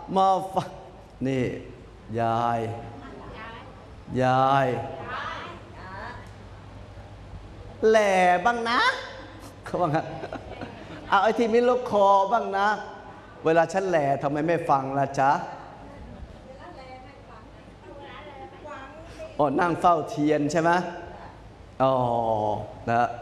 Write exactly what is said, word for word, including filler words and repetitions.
มาฟังนี่ยายยายแหล่บ้างนะเขาว่างั้นเอาไอ้ที่มีลูกคอบ้างนะเวลาฉันแหล่ทำไมไม่ฟังล่ะจ๊ะอ๋อนั่งเฝ้าเทียนใช่ไหมอ๋อนะ